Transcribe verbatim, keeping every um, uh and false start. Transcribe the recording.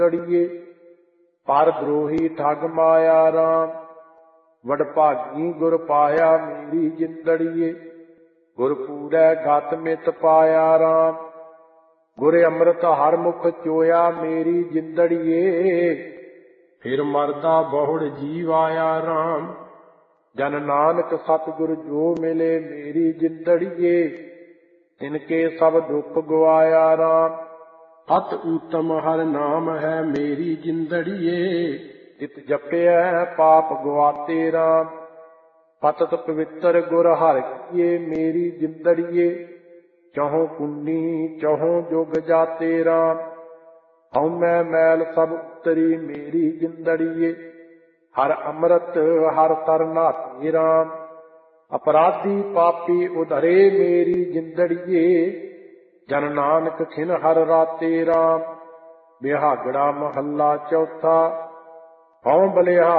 ਜਿੰਦੜੀਏ। ਪਰ ਦਰੋਹੀ ਠੱਗ ਮਾਇਆ ਰਾਮ, ਵਡਭਾਗੀ ਗੁਰ ਪਾਇਆ ਮੇਰੀ ਜਿੰਦੜੀਏ। ਗੁਰ ਪੂਰੈ ਗਤ ਮਿਤ ਪਾਇਆ ਰਾਮ, ਗੁਰ ਅੰਮ੍ਰਿਤ ਹਰ ਮੁਖ ਚੋਇਆ ਮੇਰੀ ਜਿੰਦੜੀਏ। ਫਿਰ ਮਰਦਾ ਬਹੁੜ ਜੀਵ ਆਇਆ ਰਾਮ, ਜਨ ਨਾਨਕ ਸਤਿਗੁਰ ਜੋ ਮਿਲੇ ਮੇਰੀ ਜਿੰਦੜੀਏ। ਤਿਨਕੇ ਸਭ ਦੁੱਖ ਗਵਾਇਆ ਰਾਮ, ਅਤਿ ਊਤਮ ਹਰ ਨਾਮ ਹੈ ਮੇਰੀ ਜਿੰਦੜੀਏ। ਤਿਤ ਜਪਿਐ ਪਾਪ ਗਵਾਤੇ ਰਾਮ, ਪਤਿਤ ਪਵਿੱਤਰ ਗੁਰ ਹਰਿ ਕੀਏ ਮੇਰੀ ਜਿੰਦੜੀਏ। ਚਹੁ ਪੁੰਨੀ ਚਹੁ ਜੁਗ ਜਾਤੇ ਰਾਮ, ਹਉਮੈ ਮੈਲ ਸਭ ਉਤਰੀ ਮੇਰੀ ਜਿੰਦੜੀਏ। ਹਰ ਅੰਮ੍ਰਿਤ ਹਰ ਤਰ ਨਾਤੇ ਰਾਮ, ਅਪਰਾਧੀ ਪਾਪੀ ਉਧਰੇ ਮੇਰੀ ਜਿੰਦੜੀਏ। ਜਨ ਨਾਨਕ ਖਿਨ ਹਰ ਰਾਤੇ ਰਾਮ, ਬਿਹਾਗੜਾ ਮਹੱਲਾ ਚੌਥਾ। ਹਉ ਬਲਿਹਾਰੀ